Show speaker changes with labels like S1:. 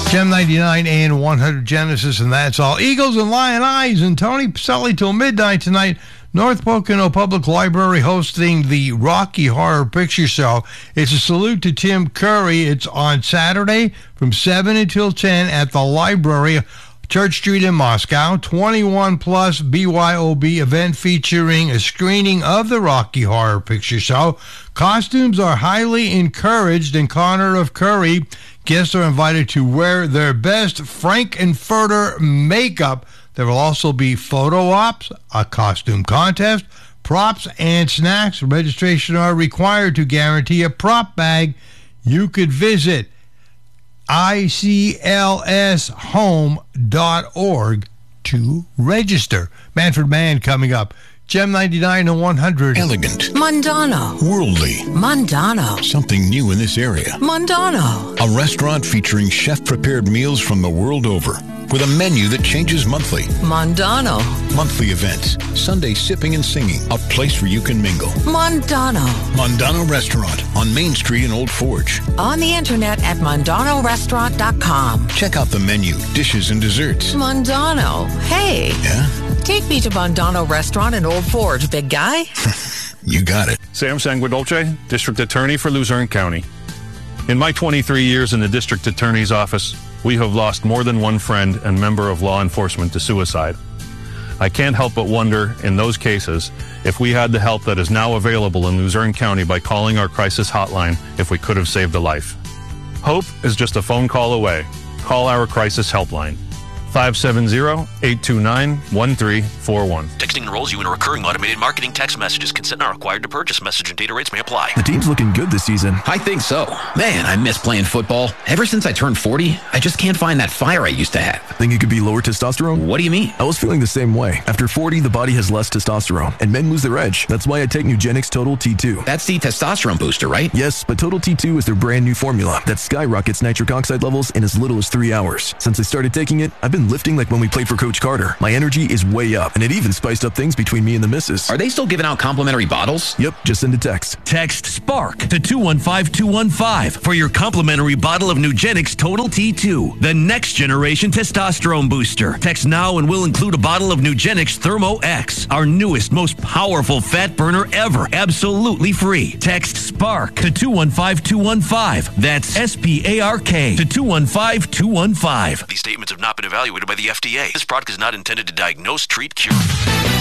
S1: Gem 99 and 100 Genesis, and that's all. Eagles and Lion Eyes and Tony Pacelli till midnight tonight. North Pocono Public Library hosting the Rocky Horror Picture Show. It's a salute to Tim Curry. It's on Saturday from 7 until 10 at the library, Church Street in Moscow. 21 plus BYOB event featuring a screening of the Rocky Horror Picture Show. Costumes are highly encouraged in honor of Curry. Guests are invited to wear their best Frank-N-Furter makeup. There will also be photo ops, a costume contest, props, and snacks. Registration are required to guarantee a prop bag. You could visit iclshome.org to register. Manfred Mann coming up. Gem 99 and 100.
S2: Elegant.
S3: Mondano.
S2: Worldly.
S3: Mondano.
S2: Something new in this area.
S3: Mondano.
S2: A restaurant featuring chef-prepared meals from the world over, with a menu that changes monthly.
S3: Mondano.
S2: Monthly events. Sunday sipping and singing. A place where you can mingle.
S3: Mondano.
S2: Mondano Restaurant on Main Street in Old Forge.
S3: On the internet at MondanoRestaurant.com.
S2: Check out the menu, dishes, and desserts.
S3: Mondano. Hey.
S2: Yeah?
S3: Take me to Mondano Restaurant in Old Forge, big guy.
S2: You got it.
S4: Sam Sanguidolce, District Attorney for Luzerne County. In my 23 years in the District Attorney's office, we have lost more than one friend and member of law enforcement to suicide. I can't help but wonder, in those cases, if we had the help that is now available in Luzerne County by calling our crisis hotline, if we could have saved a life. Hope is just a phone call away. Call our crisis helpline. 570-829-1341.
S5: Texting enrolls you in a recurring automated marketing text messages. Consent not required to purchase. Message and data rates may apply.
S6: The team's looking good this season.
S7: I think so. Man, I miss playing football. Ever since I turned 40, I just can't find that fire I used to have.
S6: Think it could be lower testosterone?
S7: What do you mean?
S6: I was feeling the same way. After 40, the body has less testosterone, and men lose their edge. That's why I take Nugenix Total T2.
S7: That's the testosterone booster, right?
S6: Yes, but Total T2 is their brand new formula that skyrockets nitric oxide levels in as little as 3 hours. Since I started taking it, I've been lifting like when we played for Coach Carter. My energy is way up, and it even spiced up things between me and the missus.
S7: Are they still giving out complimentary bottles?
S6: Yep, just send a text.
S8: Text SPARK to 215215 for your complimentary bottle of Nugenix Total T2, the next generation testosterone booster. Text now and we'll include a bottle of Nugenix Thermo X, our newest, most powerful fat burner ever, absolutely free. Text SPARK to 215215. That's SPARK to 215215.
S5: These statements have not been evaluated by the FDA. This product is not intended to diagnose, treat, cure.